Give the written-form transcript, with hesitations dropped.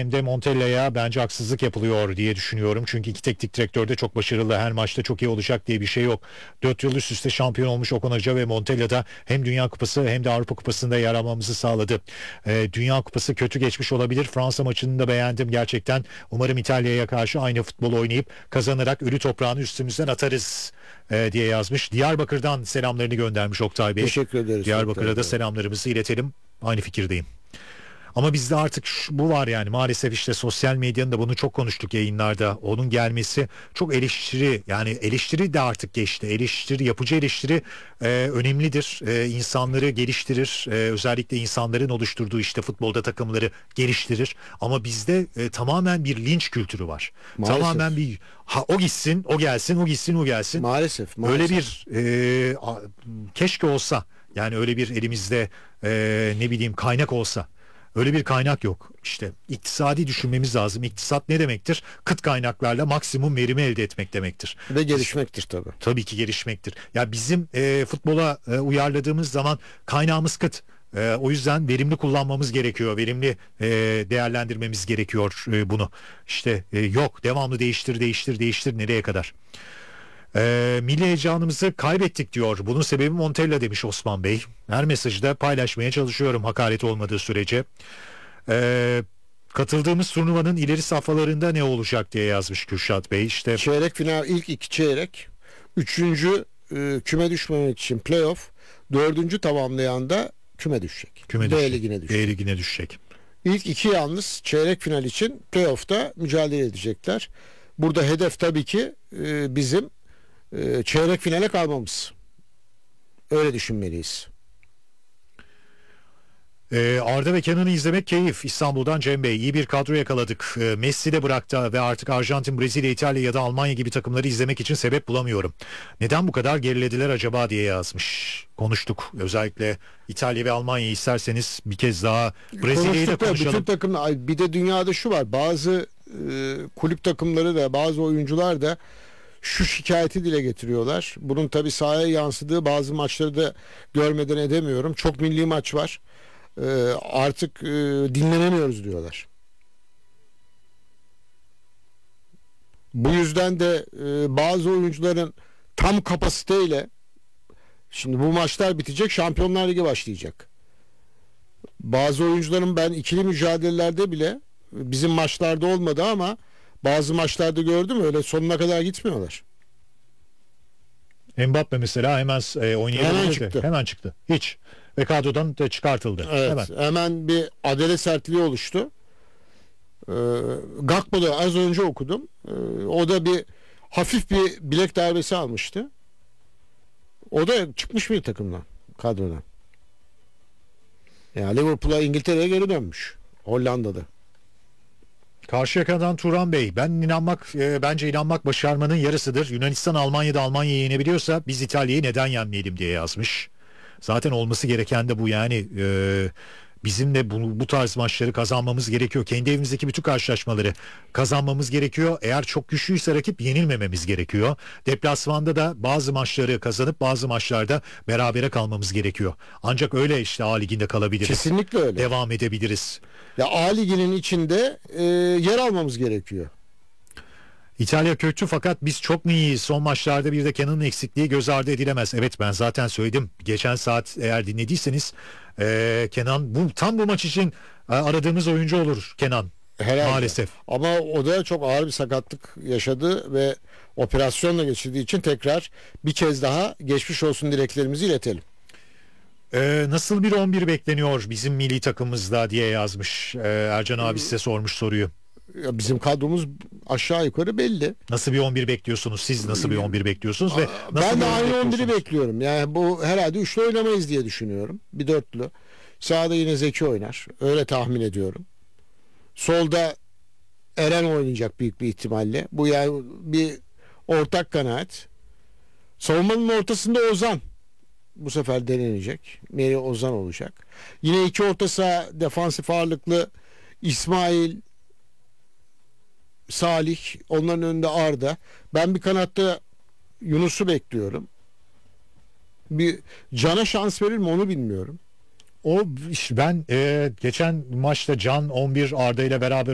hem de Montella'ya bence haksızlık yapılıyor diye düşünüyorum. Çünkü iki teknik direktör de çok başarılı. Her maçta çok iyi olacak diye bir şey yok. 4 yıl üst üste şampiyon olmuş Okan Hoca ve Montella da hem Dünya Kupası hem de Avrupa Kupası'nda yer almamızı sağladı. Dünya Kupası kötü geçmiş olabilir. Fransa maçını da beğendim gerçekten. Umarım İtalya'ya karşı aynı futbol oynayıp kazanarak ölü toprağını üstümüzden atarız diye yazmış. Diyarbakır'dan selamlarını göndermiş Oktay Bey. Teşekkür ederiz. Diyarbakır'a da selamlarımızı iletelim. Aynı fikirdeyim. Ama bizde artık bu var yani, maalesef işte sosyal medyanın da, bunu çok konuştuk yayınlarda, onun gelmesi çok eleştiri, yani eleştiri de artık geçti. Eleştiri, yapıcı eleştiri önemlidir. İnsanları geliştirir. Özellikle insanların oluşturduğu işte futbolda takımları geliştirir. Ama bizde tamamen bir linç kültürü var. Maalesef. Tamamen bir o gitsin, o gelsin, o gitsin, o gelsin. Maalesef. Öyle bir keşke olsa, yani öyle bir elimizde ne bileyim kaynak olsa. Öyle bir kaynak yok. İşte iktisadi düşünmemiz lazım. İktisat ne demektir? Kıt kaynaklarla maksimum verimi elde etmek demektir. Ve gelişmektir tabii. Tabii ki gelişmektir. Ya bizim futbola uyarladığımız zaman kaynağımız kıt. O yüzden verimli kullanmamız gerekiyor. Verimli değerlendirmemiz gerekiyor bunu. İşte yok, devamlı değiştir nereye kadar? Milli heyecanımızı kaybettik diyor. Bunun sebebi Montella demiş Osman Bey. Her mesajı da paylaşmaya çalışıyorum hakaret olmadığı sürece. Katıldığımız turnuvanın ileri safhalarında ne olacak diye yazmış Kürşat Bey. İşte çeyrek final, ilk iki çeyrek, üçüncü küme düşmemek için playoff, dördüncü tamamlayan da küme düşecek. D ligine düşecek. D ligine düşecek. İlk iki yalnız çeyrek final için playoff'ta mücadele edecekler. Burada hedef tabii ki bizim çeyrek finale kalmamız. Öyle düşünmeliyiz. Arda ve Kenan'ı izlemek keyif. İstanbul'dan Cem Bey. İyi bir kadro yakaladık. Messi de bıraktı ve artık Arjantin, Brezilya, İtalya ya da Almanya gibi takımları izlemek için sebep bulamıyorum. Neden bu kadar gerilediler acaba diye yazmış. Konuştuk. Özellikle İtalya ve Almanya'yı isterseniz bir kez daha Brezilya'yı da konuşalım. Bütün takım, bir de dünyada şu var. Bazı kulüp takımları da, bazı oyuncular da şu şikayeti dile getiriyorlar. Bunun tabii sahaya yansıdığı bazı maçları da görmeden edemiyorum. Çok milli maç var. Artık dinlenemiyoruz diyorlar. Bu yüzden de bazı oyuncuların tam kapasiteyle, şimdi bu maçlar bitecek, Şampiyonlar Ligi başlayacak. Bazı oyuncuların ben ikili mücadelelerde bile, bizim maçlarda olmadı ama bazı maçlarda gördüm, öyle sonuna kadar gitmiyorlar. Mbappe mesela hemen oynayabilirdi. Hemen çıktı. Hiç. Ve kadrodan da çıkartıldı. Evet, hemen bir adele sertliği oluştu. Gakpo'da az önce okudum. O da bir hafif bir bilek darbesi almıştı. O da çıkmış bir takımdan, kadrodan. Yani Liverpool'a, İngiltere'ye geri dönmüş. Hollanda'da. Karşıyaka'dan Turan Bey, bence inanmak başarmanın yarısıdır. Yunanistan Almanya'da Almanya'yı yenebiliyorsa biz İtalya'yı neden yenmeyelim diye yazmış. Zaten olması gereken de bu yani. Bizim de bu tarz maçları kazanmamız gerekiyor. Kendi evimizdeki bütün karşılaşmaları kazanmamız gerekiyor. Eğer çok güçlüyse rakip, yenilmememiz gerekiyor. Deplasmanda da bazı maçları kazanıp bazı maçlarda berabere kalmamız gerekiyor. Ancak öyle işte A Ligi'nde kalabiliriz. Kesinlikle öyle. Devam edebiliriz. Ya A Ligi'nin içinde yer almamız gerekiyor. İtalya kötü fakat biz çok mu iyiyiz? Son maçlarda bir de Kenan'ın eksikliği göz ardı edilemez. Evet, ben zaten söyledim. Geçen saat eğer dinlediyseniz Kenan tam bu maç için aradığımız oyuncu olur Kenan. Herhalde. Maalesef. Ama o da çok ağır bir sakatlık yaşadı ve operasyonla geçirdiği için tekrar bir kez daha geçmiş olsun dileklerimizi iletelim. Nasıl bir 11 bekleniyor bizim milli takımımızda diye yazmış. Ercan abi size sormuş soruyu. Ya bizim kadromuz aşağı yukarı belli. Nasıl bir 11 bekliyorsunuz? Siz nasıl bir 11 bekliyorsunuz ve nasıl ben de aynı 11'i bekliyorum. Yani bu herhalde üçlü oynamayız diye düşünüyorum. Bir dörtlü. Sağda yine Zeki oynar. Öyle tahmin ediyorum. Solda Eren oynayacak büyük bir ihtimalle. Bu yani bir ortak kanaat. Savunmanın ortasında Ozan bu sefer denenecek. Meri Ozan olacak. Yine iki orta saha defansif ağırlıklı İsmail, Salih, onların önünde Arda. Ben bir kanatta Yunus'u bekliyorum. Bir Can'a şans verir mi onu bilmiyorum. Ben geçen maçta Can 11 Arda ile beraber